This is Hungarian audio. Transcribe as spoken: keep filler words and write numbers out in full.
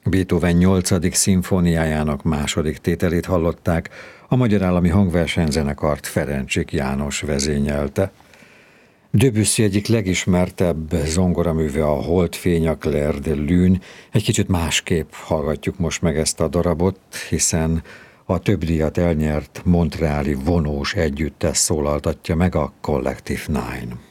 Beethoven nyolcadik szimfóniájának második tételét hallották, a Magyar Állami Hangversenyzenekart Ferencsik János vezényelte. Debussy egyik legismertebb zongoraműve a Holdfény, a Clair de Lune. Egy kicsit másképp hallgatjuk most meg ezt a darabot, hiszen a több díjat elnyert montreali vonós együttes szólaltatja meg, a Collective Nine.